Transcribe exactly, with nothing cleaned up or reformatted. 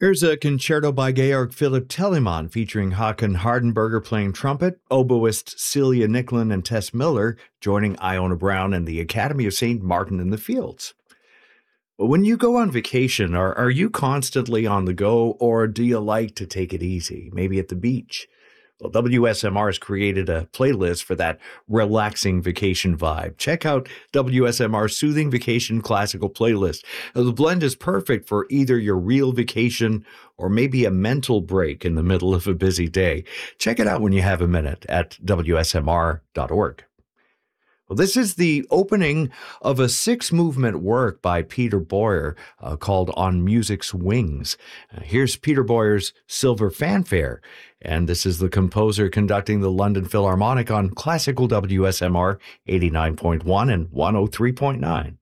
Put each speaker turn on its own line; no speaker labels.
Here's a concerto by Georg Philipp Telemann featuring Håkan Hardenberger playing trumpet, oboist Celia Nicklin and Tess Miller joining Iona Brown and the Academy of Saint Martin in the Fields. When you go on vacation, are, are you constantly on the go, or do you like to take it easy, maybe at the beach? Well, W S M R has created a playlist for that relaxing vacation vibe. Check out W S M R's Soothing Vacation Classical Playlist. Now, the blend is perfect for either your real vacation or maybe a mental break in the middle of a busy day. Check it out when you have a minute at W S M R dot org. Well, this is the opening of a six-movement work by Peter Boyer uh, called On Music's Wings. Uh, here's Peter Boyer's Silver Fanfare, and this is the composer conducting the London Philharmonic on classical W S M R eighty-nine point one and one oh three point nine.